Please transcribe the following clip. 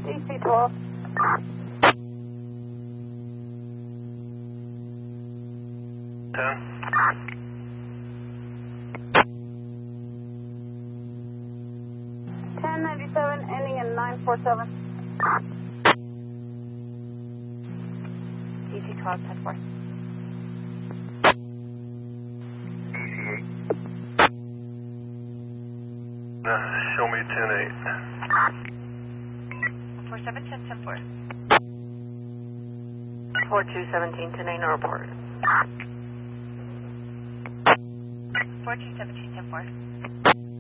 DC 12. Ten 97 ending in 947. DC 12 10 4. DC 8. Show me 10 8. 47 10 10 4. 4217 10 8 no report. 4217 10 4.